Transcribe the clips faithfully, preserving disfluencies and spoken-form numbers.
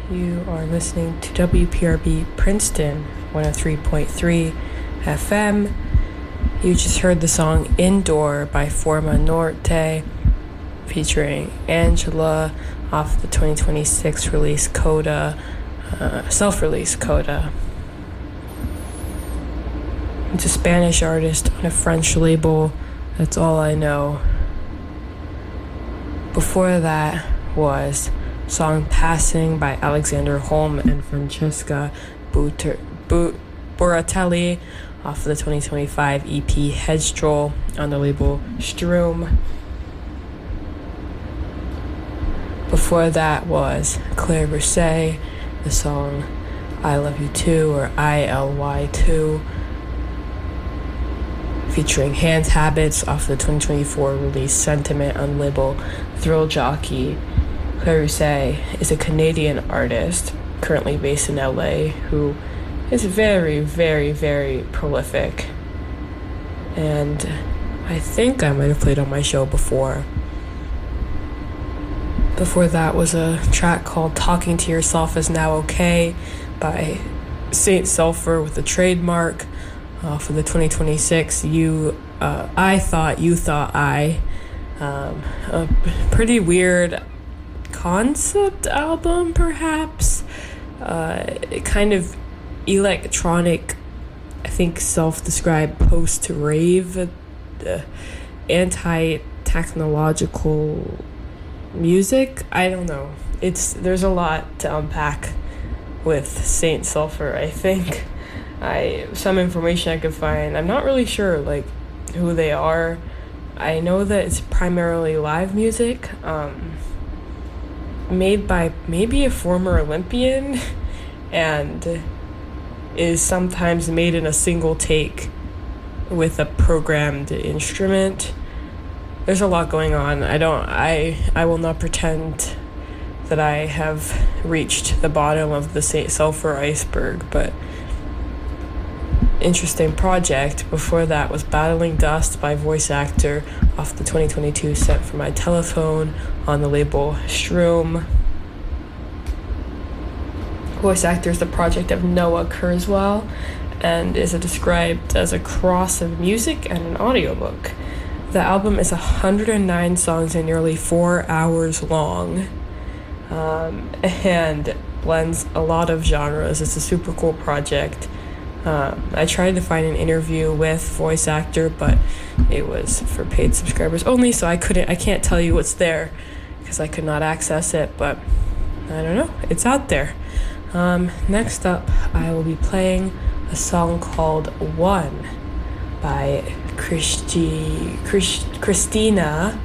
You are listening to W P R B Princeton one oh three point three F M. You just heard the song Indoor by Forma Norte featuring Angela off the twenty twenty-six release Coda, uh, self-release Coda. It's a Spanish artist on a French label. That's all I know. Before that was song Passing by Alexander Holm and Francesca Buter- Bu- Boratelli off of the twenty twenty-five E P Headstroll on the label Stroom. Before that was Claire Brisset, the song I Love You Too or I L Y two featuring Hand Habits off the twenty twenty-four release Sentiment on label Thrill Jockey. Claire Brisset is a Canadian artist currently based in L A who is very, very, very prolific. And I think I might have played on my show before. Before that was a track called Talking to Yourself Is Now Okay by Saint Sulfur with a trademark uh, for the twenty twenty-six You, uh, I Thought You Thought I. Um, a pretty weird concept album, perhaps. Uh, kind of electronic, I think self-described post-rave, uh, anti-technological music. I don't know. It's there's a lot to unpack with Saint Sulfur, I think. I some information I could find. I'm not really sure like who they are. I know that it's primarily live music. Um, made by maybe a former Olympian and is sometimes made in a single take with a programmed instrument. There's a lot going on. I don't I I will not pretend that I have reached the bottom of the Saint Sulfur iceberg, but interesting project. Before that was Battling Dust by Voice Actor off the twenty twenty-two Sent for My Telephone on the label Stroom. Voice Actor is the project of Noah Kurzweil and is described as a cross of music and an audiobook. The album is one hundred nine songs and nearly four hours long, um, and blends a lot of genres. It's a super cool project. Um, I tried to find an interview with Voice Actor, but it was for paid subscribers only, so I couldn't. I can't tell you what's there because I could not access it. But I don't know. It's out there. Um, next up, I will be playing a song called One by Christi, Chris, Christina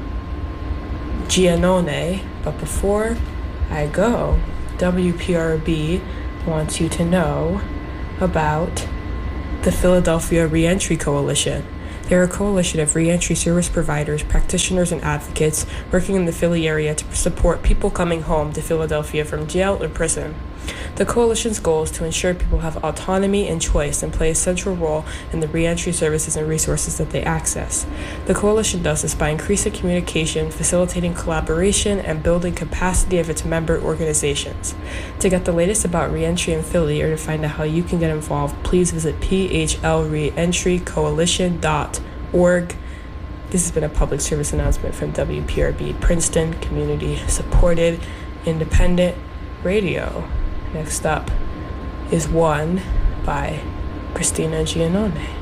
Giannone. But before I go, W P R B wants you to know about the Philadelphia Reentry Coalition. They're a coalition of reentry service providers, practitioners, and advocates working in the Philly area to support people coming home to Philadelphia from jail or prison. The coalition's goal is to ensure people have autonomy and choice and play a central role in the reentry services and resources that they access. The coalition does this by increasing communication, facilitating collaboration, and building capacity of its member organizations. To get the latest about reentry in Philly or to find out how you can get involved, please visit p h l reentry coalition dot org. This has been a public service announcement from W P R B Princeton, community-supported, independent radio. Next up is One by Christina Giannone.